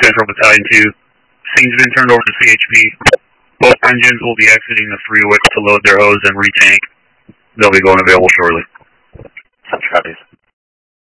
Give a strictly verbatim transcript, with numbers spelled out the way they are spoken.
Central Battalion two. Scene's been turned over to C H P. Both engines will be exiting the freeway to load their hose and retank. They'll be going available shortly. Central copies.